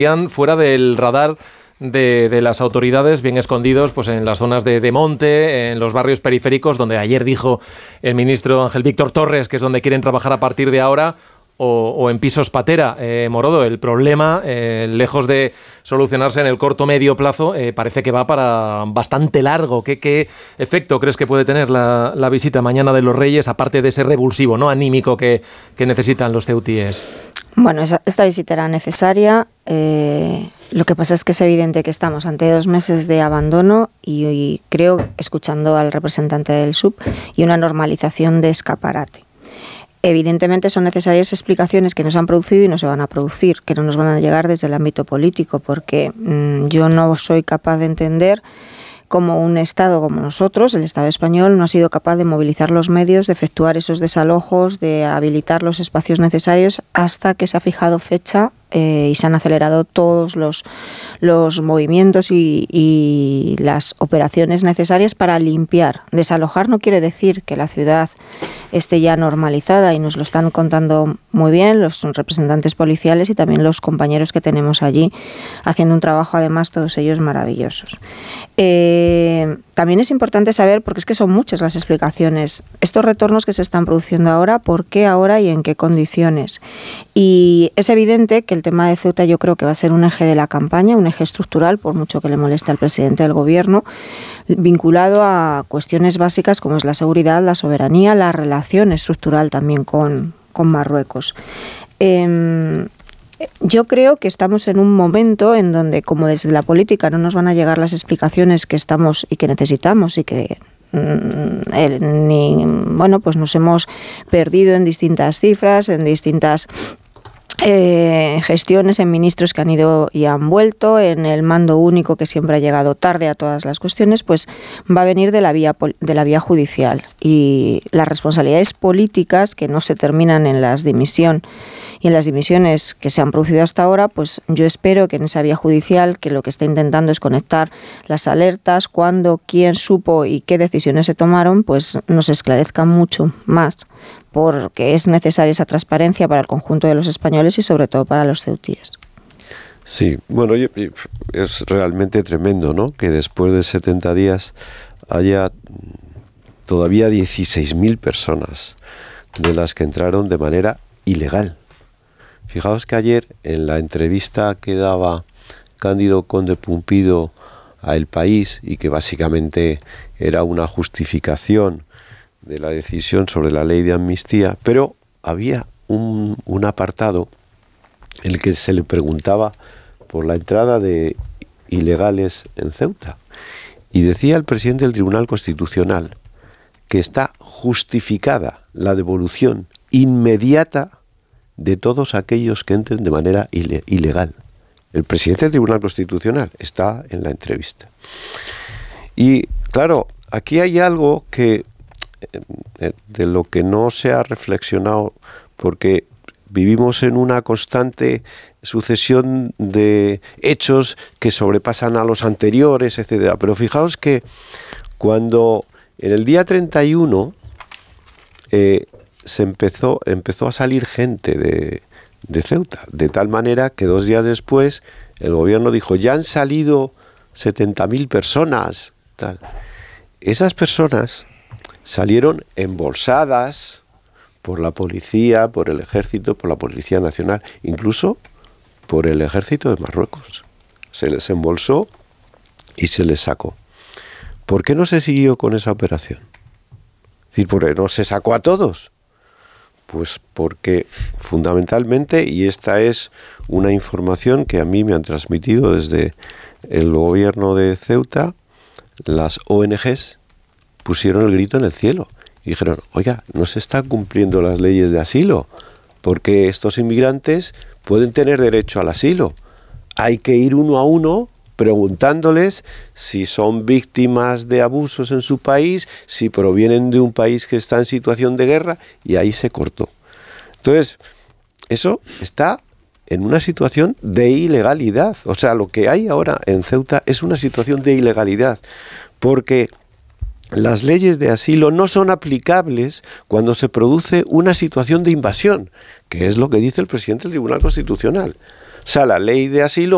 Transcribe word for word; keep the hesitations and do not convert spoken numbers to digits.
fuera del radar de, de las autoridades, bien escondidos pues en las zonas de, de monte, en los barrios periféricos, donde ayer dijo el ministro Ángel Víctor Torres que es donde quieren trabajar a partir de ahora, o, o en pisos patera. Eh, Morodo, el problema, eh, lejos de solucionarse en el corto medio plazo, eh, parece que va para bastante largo. ¿Qué, qué efecto crees que puede tener la, la visita mañana de los Reyes, aparte de ese revulsivo, ¿no?, anímico que, que necesitan los ceutíes? Bueno, esa, esta visita era necesaria. Eh, lo que pasa es que es evidente que estamos ante dos meses de abandono y, y creo, escuchando al representante del S U B, y una normalización de escaparate. Evidentemente son necesarias explicaciones que no se han producido y no se van a producir, que no nos van a llegar desde el ámbito político, porque mmm, yo no soy capaz de entender cómo un Estado como nosotros, el Estado español, no ha sido capaz de movilizar los medios, de efectuar esos desalojos, de habilitar los espacios necesarios hasta que se ha fijado fecha eh, y se han acelerado todos los, los movimientos y, y las operaciones necesarias para limpiar. Desalojar no quiere decir que la ciudad esté ya normalizada, y nos lo están contando muy bien los representantes policiales y también los compañeros que tenemos allí haciendo un trabajo, además todos ellos maravillosos. Eh, también es importante saber, porque es que son muchas las explicaciones, estos retornos que se están produciendo ahora, por qué ahora y en qué condiciones. Y es evidente que el tema de Ceuta yo creo que va a ser un eje de la campaña, un eje estructural, por mucho que le moleste al presidente del gobierno, vinculado a cuestiones básicas como es la seguridad, la soberanía, la relación estructural también con, con Marruecos. Eh, Yo creo que estamos en un momento en donde, como desde la política no nos van a llegar las explicaciones que estamos y que necesitamos y que mm, el, ni, bueno, pues nos hemos perdido en distintas cifras, en distintas Eh, gestiones, en ministros que han ido y han vuelto, en el mando único que siempre ha llegado tarde a todas las cuestiones, pues va a venir de la vía de la vía judicial, y las responsabilidades políticas que no se terminan en las dimisión y en las dimisiones que se han producido hasta ahora, pues yo espero que en esa vía judicial, que lo que está intentando es conectar las alertas, cuándo, quién supo y qué decisiones se tomaron, pues nos esclarezcan mucho más, porque es necesaria esa transparencia para el conjunto de los españoles y sobre todo para los ceutíes. Sí, bueno, es realmente tremendo, ¿no?, que después de setenta días haya todavía dieciséis mil personas de las que entraron de manera ilegal. Fijaos que ayer, en la entrevista que daba Cándido Conde Pumpido a El País, y que básicamente era una justificación de la decisión sobre la ley de amnistía, pero había un, un apartado en el que se le preguntaba por la entrada de ilegales en Ceuta, y decía el presidente del Tribunal Constitucional que está justificada la devolución inmediata de todos aquellos que entren de manera ile- ilegal. El presidente del Tribunal Constitucional está en la entrevista. Y claro, aquí hay algo que de lo que no se ha reflexionado, porque vivimos en una constante sucesión de hechos que sobrepasan a los anteriores, etcétera. Pero fijaos que cuando en el día treinta y uno eh, se empezó, empezó a salir gente de, de Ceuta, de tal manera que dos días después el gobierno dijo, ya han salido setenta mil personas, tal. Esas personas salieron embolsadas por la policía, por el ejército, por la Policía Nacional, incluso por el ejército de Marruecos. Se les embolsó y se les sacó. ¿Por qué no se siguió con esa operación? Es decir, ¿por qué no se sacó a todos? Pues porque fundamentalmente, y esta es una información que a mí me han transmitido desde el gobierno de Ceuta, las O N Ges pusieron el grito en el cielo y dijeron, oiga, no se están cumpliendo las leyes de asilo, porque estos inmigrantes pueden tener derecho al asilo. Hay que ir uno a uno preguntándoles si son víctimas de abusos en su país, si provienen de un país que está en situación de guerra, y ahí se cortó. Entonces, eso está en una situación de ilegalidad. O sea, lo que hay ahora en Ceuta es una situación de ilegalidad, porque las leyes de asilo no son aplicables cuando se produce una situación de invasión, que es lo que dice el presidente del Tribunal Constitucional. O sea, la ley de asilo